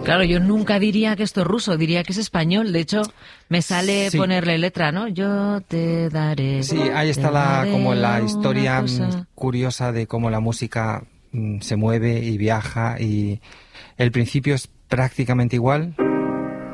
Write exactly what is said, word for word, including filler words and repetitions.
Claro, yo nunca diría que esto es ruso, diría que es español. De hecho, me sale sí. ponerle letra, ¿no? Yo te daré. Sí, ahí está la como la historia curiosa de cómo la música mm, se mueve y viaja, y el principio es prácticamente igual.